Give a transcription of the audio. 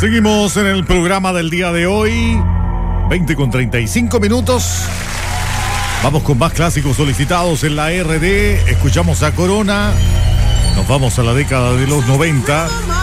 Seguimos en el programa del día de hoy, 20:35. Vamos con más clásicos solicitados en la RD. Escuchamos a Corona. Nos vamos a la década de los 90.